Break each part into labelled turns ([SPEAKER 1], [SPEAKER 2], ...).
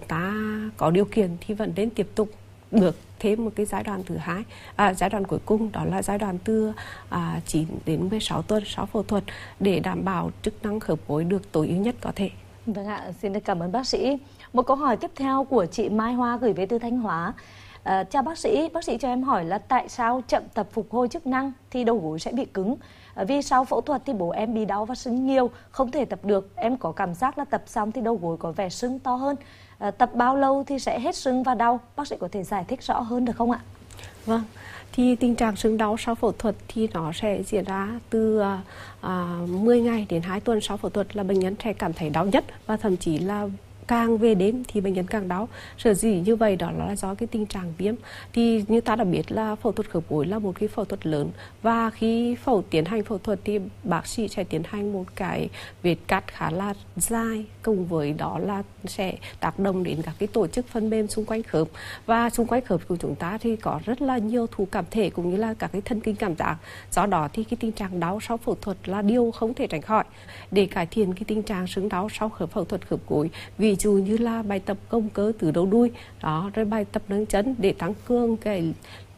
[SPEAKER 1] ta có điều kiện thì vẫn nên tiếp tục được thêm một cái giai đoạn thứ hai, giai đoạn cuối cùng, đó là giai đoạn từ 9 đến 16 tuần sau phẫu thuật để đảm bảo chức năng khớp gối được tối ưu nhất có thể.
[SPEAKER 2] Vâng ạ, xin được cảm ơn bác sĩ. Một câu hỏi tiếp theo của chị Mai Hoa gửi về từ Thanh Hóa. Chào bác sĩ cho em hỏi là tại sao chậm tập phục hồi chức năng thì đầu gối sẽ bị cứng? Vì sau phẫu thuật thì bố em bị đau và sưng nhiều, không thể tập được. Em có cảm giác là tập xong thì đầu gối có vẻ sưng to hơn. Tập bao lâu thì sẽ hết sưng và đau? Bác sĩ có thể giải thích rõ hơn được không ạ?
[SPEAKER 1] Vâng, thì tình trạng sưng đau sau phẫu thuật thì nó sẽ diễn ra từ 10 ngày đến 2 tuần sau phẫu thuật là bệnh nhân sẽ cảm thấy đau nhất, và thậm chí là càng về đêm thì bệnh nhân càng đau. Sở dĩ như vậy đó là do cái tình trạng viêm. Thì như ta đã biết là phẫu thuật khớp gối là một cái phẫu thuật lớn, và khi tiến hành phẫu thuật thì bác sĩ sẽ tiến hành một cái vết cắt khá là dài, cùng với đó là sẽ tác động đến các cái tổ chức phân mềm xung quanh khớp. Và xung quanh khớp của chúng ta thì có rất là nhiều thụ cảm thể cũng như là các cái thần kinh cảm giác. Do đó thì cái tình trạng đau sau phẫu thuật là điều không thể tránh khỏi. Để cải thiện cái tình trạng sưng đau sau phẫu thuật khớp gối, ví dụ như là bài tập gồng cơ từ đầu đuôi đó, rồi bài tập nâng chân để tăng cường cái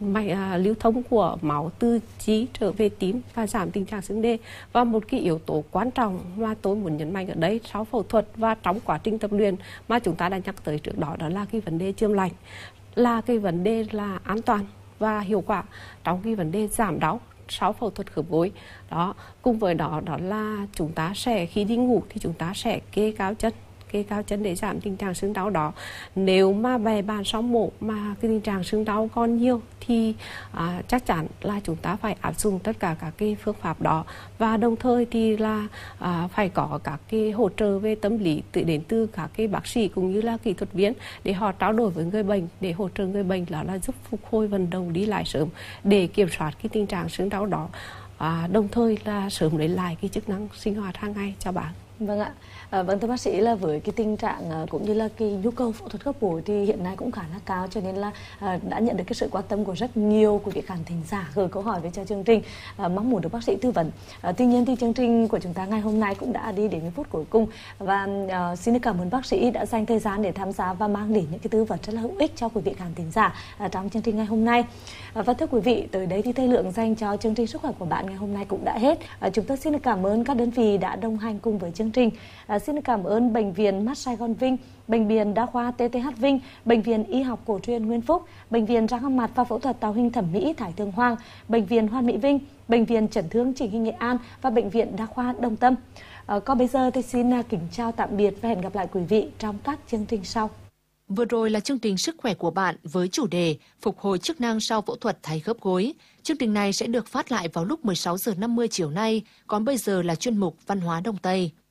[SPEAKER 1] lưu thông của máu từ trí trở về tim và giảm tình trạng sưng đê. Và một cái yếu tố quan trọng mà tôi muốn nhấn mạnh ở đây sau phẫu thuật và trong quá trình tập luyện mà chúng ta đã nhắc tới trước đó, đó là cái vấn đề chườm lạnh, là cái vấn đề là an toàn và hiệu quả trong cái vấn đề giảm đau sau phẫu thuật khớp gối. Đó, cùng với đó là chúng ta sẽ khi đi ngủ thì chúng ta sẽ kê cao chân để giảm tình trạng sưng đau đó. Nếu mà về bàn sau mổ mà cái tình trạng sưng đau còn nhiều thì chắc chắn là chúng ta phải áp dụng tất cả các cái phương pháp đó, và đồng thời thì là phải có các cái hỗ trợ về tâm lý đến từ các cái bác sĩ cũng như là kỹ thuật viên để họ trao đổi với người bệnh để hỗ trợ người bệnh là giúp phục hồi vận động đi lại sớm để kiểm soát cái tình trạng sưng đau đó, đồng thời là sớm lấy lại cái chức năng sinh hoạt hàng ngày cho bạn.
[SPEAKER 2] Vâng ạ. Vâng thưa bác sĩ, là với cái tình trạng cũng như là cái nhu cầu phẫu thuật khớp gối thì hiện nay cũng khá là cao, cho nên là đã nhận được cái sự quan tâm của rất nhiều quý vị khán thính giả gửi câu hỏi về cho chương trình, mong muốn được bác sĩ tư vấn. Tuy nhiên thì chương trình của chúng ta ngày hôm nay cũng đã đi đến phút cuối cùng, và xin cảm ơn bác sĩ đã dành thời gian để tham gia và mang đến những cái tư vấn rất là hữu ích cho quý vị khán thính giả trong chương trình ngày hôm nay. Và thưa quý vị, tới đây thì thời lượng dành cho chương trình Sức khỏe của bạn ngày hôm nay cũng đã hết. Chúng tôi xin cảm ơn các đơn vị đã đồng hành cùng với chương trình. Xin cảm ơn Bệnh viện Mắt Sài Gòn Vinh, Bệnh viện Đa khoa TTH Vinh, Bệnh viện Y học Cổ truyền Nguyên Phúc, Bệnh viện răng hàm mặt và phẫu thuật tạo hình thẩm mỹ Thái Thượng Hoàng, Bệnh viện Hoàn Mỹ Vinh, Bệnh viện Chấn thương Chỉnh hình Nghệ An và Bệnh viện Đa khoa Đồng Tâm. Còn bây giờ thì xin kính chào tạm biệt và hẹn gặp lại quý vị trong các chương trình sau.
[SPEAKER 3] Vừa rồi là chương trình Sức khỏe của bạn với chủ đề Phục hồi chức năng sau phẫu thuật thay khớp gối. Chương trình này sẽ được phát lại vào lúc 16:50 chiều nay, còn bây giờ là chuyên mục Văn hóa Đông Tây.